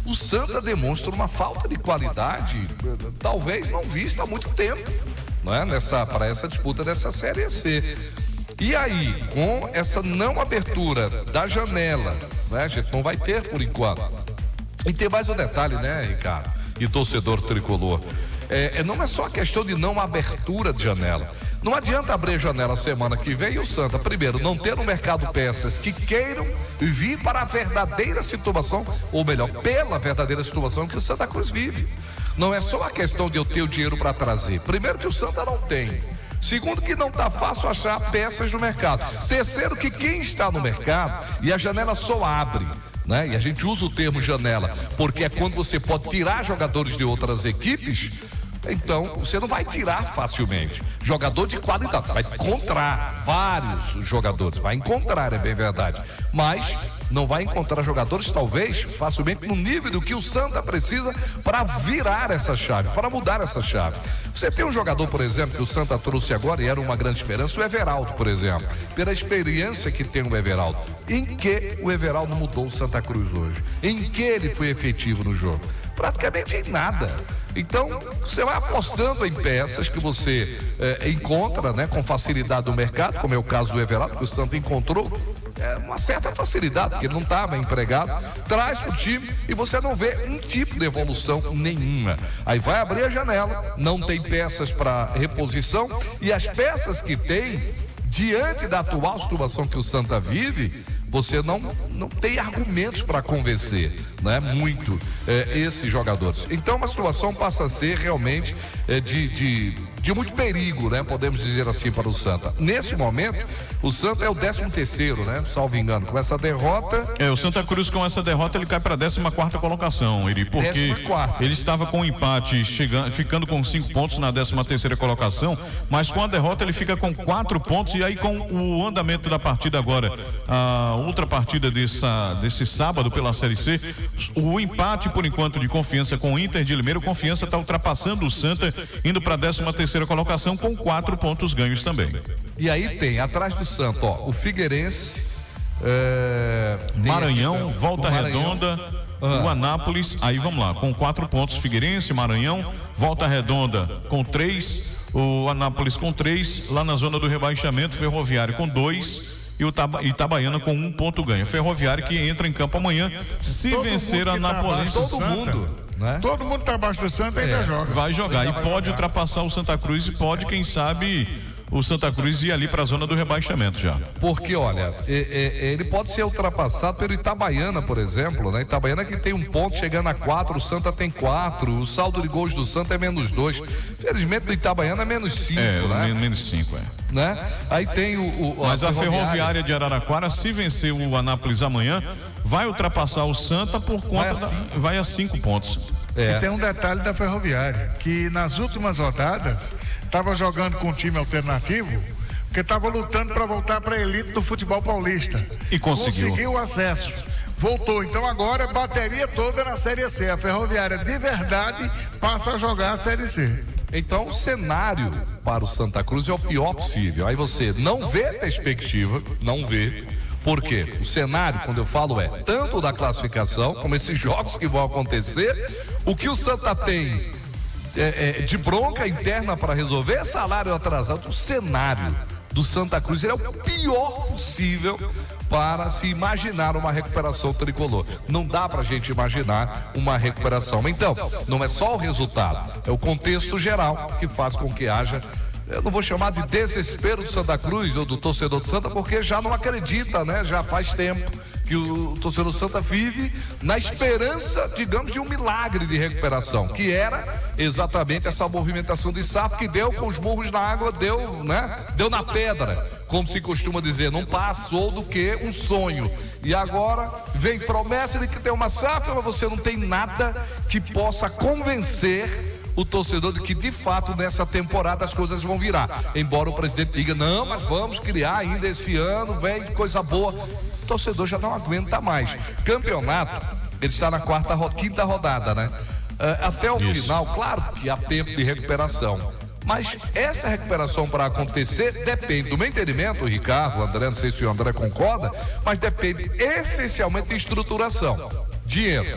o Santa demonstra uma falta de qualidade, talvez não vista há muito tempo, não é? Para essa disputa dessa Série C. E aí, com essa não abertura da janela, né? A gente não vai ter por enquanto. E tem mais um detalhe, né, Ricardo? E torcedor tricolor. Não é só a questão de não abertura de janela. Não adianta abrir a janela semana que vem e o Santa, primeiro, não ter no mercado peças que queiram vir para a verdadeira situação, ou melhor, pela verdadeira situação que o Santa Cruz vive. Não é só a questão de eu ter o dinheiro para trazer. Primeiro, que o Santa não tem. Segundo, que não está fácil achar peças no mercado. Terceiro, que quem está no mercado e a janela só abre, né? E a gente usa o termo janela porque é quando você pode tirar jogadores de outras equipes. Então, você não vai tirar facilmente jogador de qualidade, vai encontrar vários jogadores, vai encontrar, é bem verdade, mas não vai encontrar jogadores talvez facilmente no nível do que o Santa precisa para virar essa chave, para mudar essa chave. Você tem um jogador, por exemplo, que o Santa trouxe agora e era uma grande esperança, o Everaldo, por exemplo, pela experiência que tem o Everaldo. Em que o Everaldo mudou o Santa Cruz hoje? Em que ele foi efetivo no jogo? Praticamente em nada. Então, você vai apostando em peças que você encontra, né, com facilidade no mercado, como é o caso do Everaldo, que o Santa encontrou uma certa facilidade, porque ele não estava empregado, traz para o time e você não vê um tipo de evolução nenhuma. Aí vai abrir a janela, não tem peças para reposição e as peças que tem, diante da atual situação que o Santa vive, você não tem argumentos para convencer, né, muito esses jogadores. Então a situação passa a ser realmente de muito perigo, né, podemos dizer assim, para o Santa. Nesse momento, o Santa é o 13º, né, salvo engano, com essa derrota. O Santa Cruz com essa derrota ele cai para a 14ª colocação, porque ele estava com um empate, ficando com 5 pontos na 13ª colocação, mas com a derrota ele fica com 4 pontos e aí com o andamento da partida agora, outra partida desse sábado pela Série C, o empate por enquanto de Confiança com o Inter de Limeira, o Confiança está ultrapassando o Santa, indo para a 13ª colocação com 4 pontos ganhos também. E aí tem, atrás do Santa, o Figueirense, Maranhão, Volta Redonda, o Anápolis, aí vamos lá, com 4 pontos Figueirense, Maranhão, Volta Redonda com 3, o Anápolis com 3, lá na zona do rebaixamento, Ferroviário com 2 e o Itabaiana com 1 ponto ganho. Ferroviário que entra em campo amanhã, se vencer a Anapolense. Todo mundo, né? Todo mundo tá abaixo do Santa e ainda joga. Vai jogar e pode ultrapassar o Santa Cruz e pode, quem sabe, o Santa Cruz ir ali para a zona do rebaixamento já. Porque, olha, ele pode ser ultrapassado pelo Itabaiana, por exemplo, né? Itabaiana que tem 1 ponto chegando a 4, o Santa tem 4, o saldo de gols do Santa é -2. Felizmente do Itabaiana é -5, né? -5, né? Aí tem mas a Ferroviária de Araraquara, se vencer o Anápolis amanhã, vai ultrapassar o Santa por conta vai a 5 pontos. E tem um detalhe da Ferroviária, que nas últimas rodadas estava jogando com um time alternativo, porque estava lutando para voltar para a elite do futebol paulista. E conseguiu o acesso. Voltou, então agora a bateria toda na Série C. A Ferroviária de verdade passa a jogar a Série C. Então o cenário para o Santa Cruz é o pior possível. Aí você não vê perspectiva, não vê. Por quê? O cenário, quando eu falo, tanto da classificação como esses jogos que vão acontecer, o que o Santa tem de bronca interna para resolver, salário atrasado. O cenário do Santa Cruz ele é o pior possível para se imaginar uma recuperação tricolor. Não dá pra gente imaginar uma recuperação. Então, não é só o resultado, é o contexto geral que faz com que haja, eu não vou chamar de desespero do Santa Cruz ou do torcedor do Santa, porque já não acredita, né? Já faz tempo que o torcedor do Santa vive na esperança, digamos, de um milagre de recuperação, que era exatamente essa movimentação de SAF que deu com os murros na água, deu na pedra, como se costuma dizer, não passou do que um sonho. E agora vem promessa de que tem uma SAF, mas você não tem nada que possa convencer o torcedor de que de fato nessa temporada as coisas vão virar, embora o presidente diga, não, mas vamos criar ainda esse ano, vem coisa boa. O torcedor já não aguenta mais. Campeonato, ele está na quinta rodada, né? Até o final, claro que há tempo de recuperação, mas essa recuperação para acontecer depende, do meu entendimento, Ricardo, André, não sei se o André concorda, mas depende essencialmente de estruturação, dinheiro.